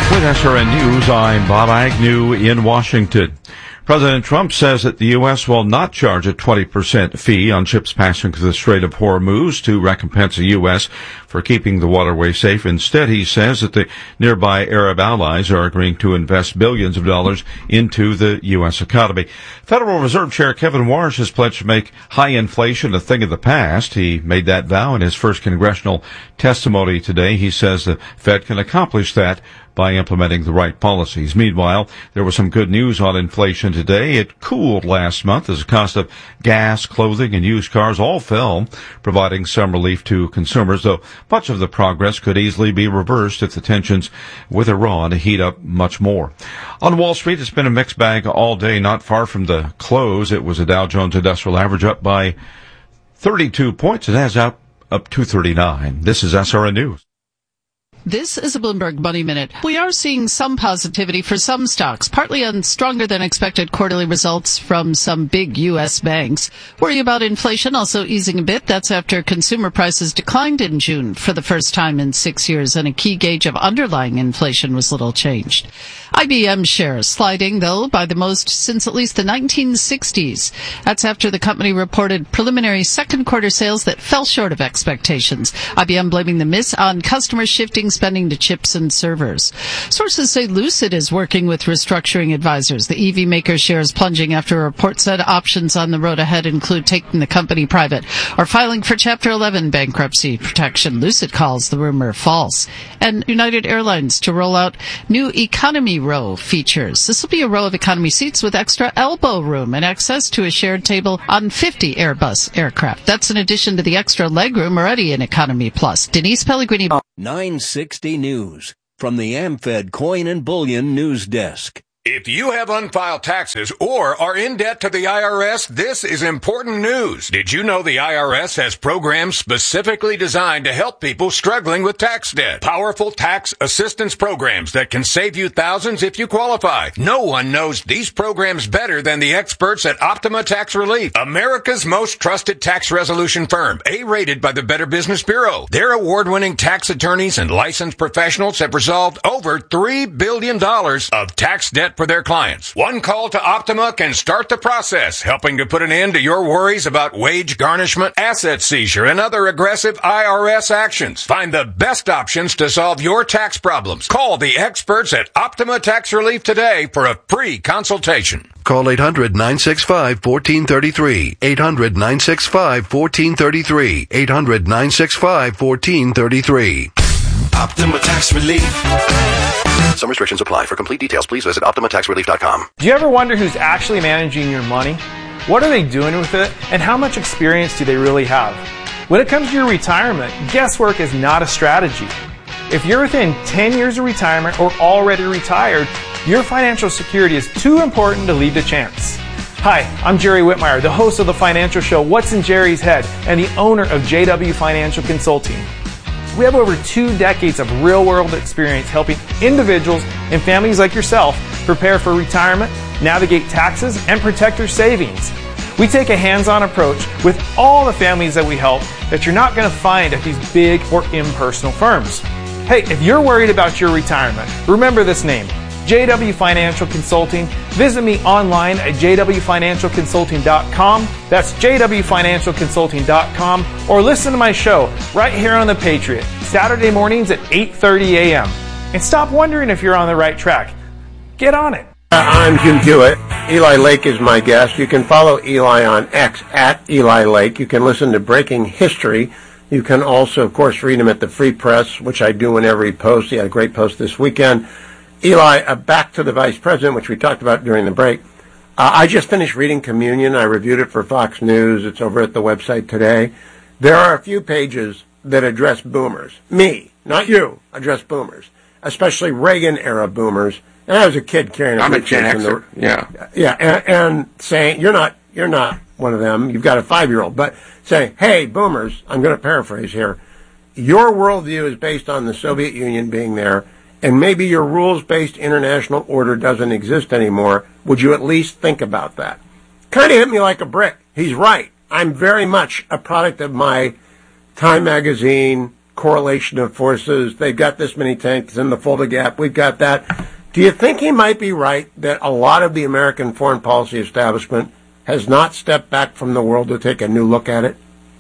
With SRN News, I'm Bob Agnew in Washington. President Trump says that the U.S. will not charge a 20% fee on ships passing through the Strait of Hormuz to recompense the U.S. for keeping the waterway safe. Instead, he says that the nearby Arab allies are agreeing to invest billions of dollars into the U.S. economy. Federal Reserve Chair Kevin Warsh has pledged to make high inflation a thing of the past. He made that vow in his first congressional testimony today. He says the Fed can accomplish that by implementing the right policies. Meanwhile, there was some good news on inflation today. It cooled last month as the cost of gas, clothing, and used cars all fell, providing some relief to consumers, though much of the progress could easily be reversed if the tensions with Iran heat up much more. On Wall Street, it's been a mixed bag all day, not far from the close. It was a Dow Jones Industrial Average up by 32 points. It has up 239. This is SRN News. This is a Bloomberg Money Minute. We are seeing some positivity for some stocks, partly on stronger than expected quarterly results from some big U.S. banks. Worry about inflation also easing a bit. That's after consumer prices declined in June for the first time in 6 years, and a key gauge of underlying inflation was little changed. IBM shares sliding, though, by the most since at least the 1960s. That's after the company reported preliminary second quarter sales that fell short of expectations. IBM blaming the miss on customers shifting spending to chips and servers. Sources say Lucid is working with restructuring advisors. The EV maker shares plunging after a report said options on the road ahead include taking the company private or filing for Chapter 11 bankruptcy protection. Lucid calls the rumor false. And United Airlines to roll out new economy row features. This will be a row of economy seats with extra elbow room and access to a shared table on 50 Airbus aircraft. That's in addition to the extra leg room already in Economy Plus. Denise Pellegrini. 960 News from the AmFed Coin and Bullion News Desk. If you have unfiled taxes or are in debt to the IRS, this is important news. Did you know the IRS has programs specifically designed to help people struggling with tax debt? Powerful tax assistance programs that can save you thousands if you qualify. No one knows these programs better than the experts at Optima Tax Relief, America's most trusted tax resolution firm, A-rated by the Better Business Bureau. Their award-winning tax attorneys and licensed professionals have resolved over $3 billion of tax debt for their clients. One call to Optima can start the process, helping to put an end to your worries about wage garnishment, asset seizure, and other aggressive IRS actions. Find the best options to solve your tax problems. Call the experts at Optima Tax Relief today for a free consultation. Call 800-965-1433. 800-965-1433. 800-965-1433. Optima Tax Relief. Some restrictions apply. For complete details, please visit OptimaTaxRelief.com. Do you ever wonder who's actually managing your money? What are they doing with it? And how much experience do they really have? When it comes to your retirement, guesswork is not a strategy. If you're within 10 years of retirement or already retired, your financial security is too important to leave to chance. Hi, I'm Jerry Whitmire, the host of the financial show What's in Jerry's Head and the owner of JW Financial Consulting. We have over 2 decades of real-world experience helping individuals and families like yourself prepare for retirement, navigate taxes, and protect their savings. We take a hands-on approach with all the families that we help that you're not going to find at these big or impersonal firms. Hey, if you're worried about your retirement, remember this name, JW Financial Consulting. Visit me online at jwfinancialconsulting.com. That's jwfinancialconsulting.com. Or listen to my show right here on The Patriot, Saturday mornings at 8:30 a.m. And stop wondering if you're on the right track. Get on it. I'm Hugh Hewitt. Eli Lake is my guest. You can follow Eli on X at Eli Lake. You can listen to Breaking History. You can also, of course, read him at the Free Press, which I do in every post. He had a great post this weekend. Eli, back to the Vice President, which we talked about during the break. I just finished reading Communion. I reviewed it for Fox News. It's over at the website today. There are a few pages that address boomers. Me, not you, address boomers, especially Reagan-era boomers. And I was a kid carrying a I'm a Gen Xer, and saying, you're not one of them. You've got a 5-year-old. But saying, hey, boomers, I'm going to paraphrase here. Your worldview is based on the Soviet Union being there. And maybe your rules-based international order doesn't exist anymore. Would you at least think about that? Kind of hit me like a brick. He's right. I'm very much a product of my Time Magazine, correlation of forces. They've got this many tanks in the Fulda Gap. We've got that. Do you think he might be right that a lot of the American foreign policy establishment has not stepped back from the world to take a new look at it?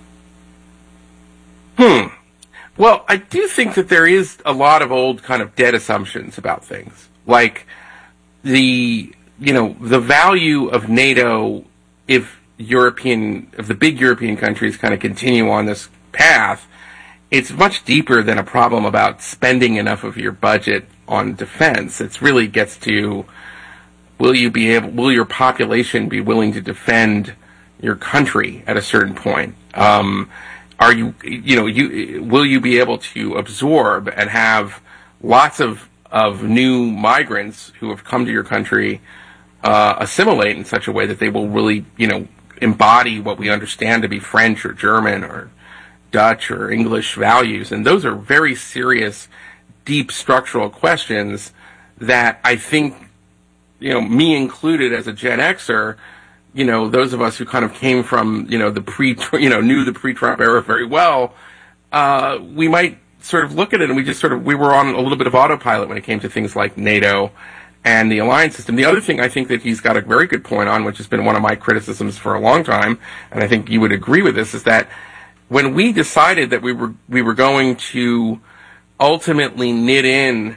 Well, I do think that there is a lot of old kind of dead assumptions about things. Like the value of NATO if the big European countries kind of continue on this path, it's much deeper than a problem about spending enough of your budget on defense. It really gets to, will your population be willing to defend your country at a certain point? Will you be able to absorb and have lots of new migrants who have come to your country assimilate in such a way that they will really, embody what we understand to be French or German or Dutch or English values? And those are very serious, deep structural questions that I think, me included as a Gen Xer, those of us who kind of came from, knew the pre-Trump era very well, we might sort of look at it and we were on a little bit of autopilot when it came to things like NATO and the alliance system. The other thing I think that he's got a very good point on, which has been one of my criticisms for a long time, and I think you would agree with this, is that when we decided that we were going to ultimately knit in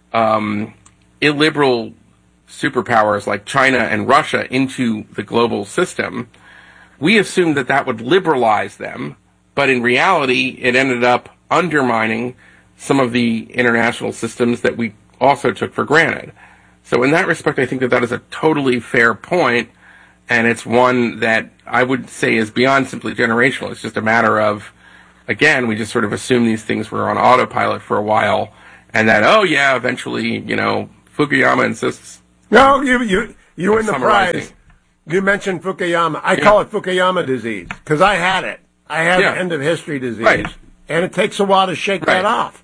illiberal superpowers like China and Russia into the global system, we assumed that would liberalize them, but in reality, it ended up undermining some of the international systems that we also took for granted. So in that respect, I think that is a totally fair point, and it's one that I would say is beyond simply generational. It's just a matter of, again, we just sort of assume these things were on autopilot for a while, and that, eventually, Fukuyama insists. No, you win the prize. You mentioned Fukuyama. I call it Fukuyama disease because I had it. I had end of history disease, and it takes a while to shake that off.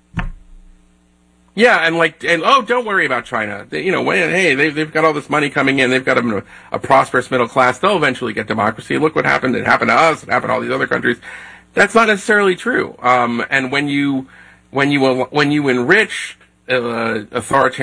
Yeah, don't worry about China. They've got all this money coming in. They've got a prosperous middle class. They'll eventually get democracy. Look what happened. It happened to us. It happened to all these other countries. That's not necessarily true. And when you enrich authoritarian